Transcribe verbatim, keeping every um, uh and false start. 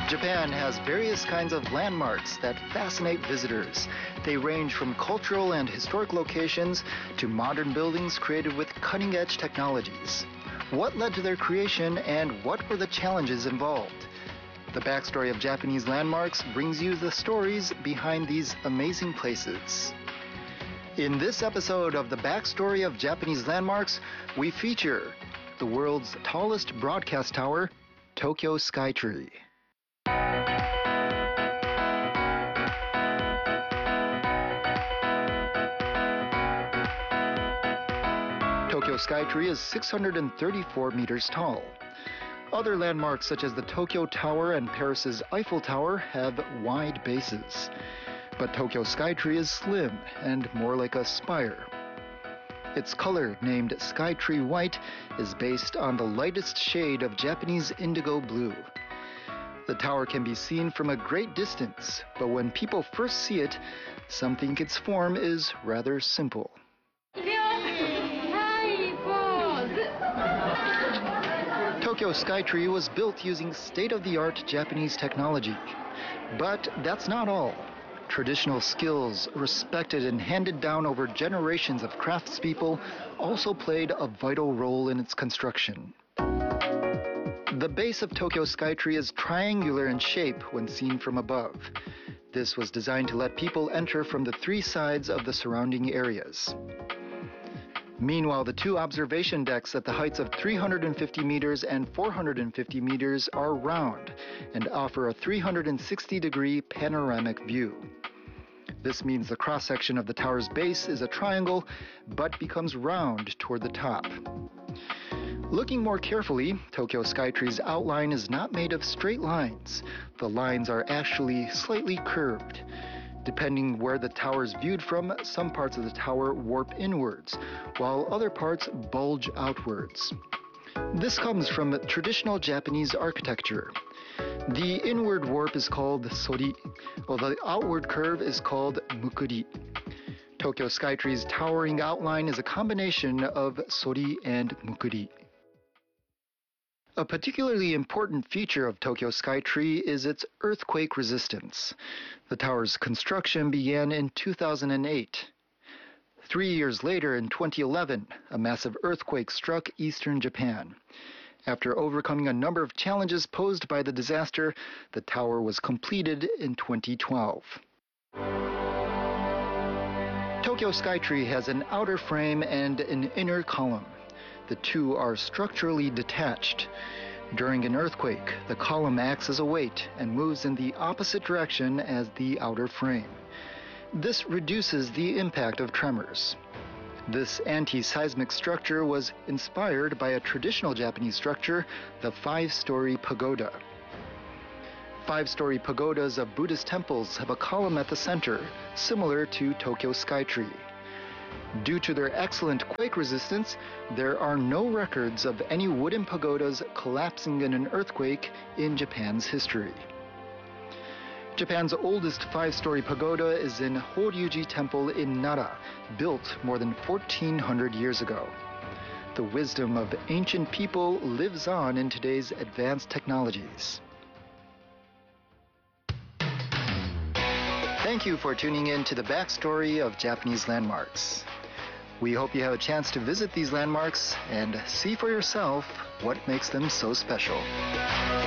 Japan has various kinds of landmarks that fascinate visitors. They range from cultural and historic locations to modern buildings created with cutting-edge technologies. What led to their creation and what were the challenges involved? The backstory of Japanese landmarks brings you the stories behind these amazing places. In this episode of the Backstory of Japanese Landmarks, we feature the world's tallest broadcast tower, Tokyo Skytree. Tokyo Skytree is six hundred thirty-four meters tall. Other landmarks such as the Tokyo Tower and Paris's Eiffel Tower have wide bases. But Tokyo Skytree is slim and more like a spire. Its color, named Skytree White, is based on the lightest shade of Japanese indigo blue. The tower can be seen from a great distance, but when people first see it, some think its form is rather simple. Tokyo Skytree was built using state-of-the-art Japanese technology. But that's not all. Traditional skills, respected and handed down over generations of craftspeople, also played a vital role in its construction. The base of Tokyo Skytree is triangular in shape when seen from above. This was designed to let people enter from the three sides of the surrounding areas. Meanwhile, the two observation decks at the heights of three hundred fifty meters and four hundred fifty meters are round and offer a three hundred sixty degree panoramic view. This means the cross-section of the tower's base is a triangle, but becomes round toward the top. Looking more carefully, Tokyo Skytree's outline is not made of straight lines. The lines are actually slightly curved. Depending where the tower is viewed from, some parts of the tower warp inwards, while other parts bulge outwards. This comes from traditional Japanese architecture. The inward warp is called sori, while the outward curve is called mukuri. Tokyo Skytree's towering outline is a combination of sori and mukuri. A particularly important feature of Tokyo Skytree is its earthquake resistance. The tower's construction began in two thousand eight. Three years later, in twenty eleven, a massive earthquake struck eastern Japan. After overcoming a number of challenges posed by the disaster, the tower was completed in twenty twelve. Tokyo Skytree has an outer frame and an inner column. The two are structurally detached. During an earthquake, the column acts as a weight and moves in the opposite direction as the outer frame. This reduces the impact of tremors. This anti-seismic structure was inspired by a traditional Japanese structure, the five-story pagoda. Five-story pagodas of Buddhist temples have a column at the center, similar to Tokyo Skytree. Due to their excellent quake resistance, there are no records of any wooden pagodas collapsing in an earthquake in Japan's history. Japan's oldest five-story pagoda is in Horyuji Temple in Nara, built more than fourteen hundred years ago. The wisdom of ancient people lives on in today's advanced technologies. Thank you for tuning in to the backstory of Japanese landmarks. We hope you have a chance to visit these landmarks and see for yourself what makes them so special.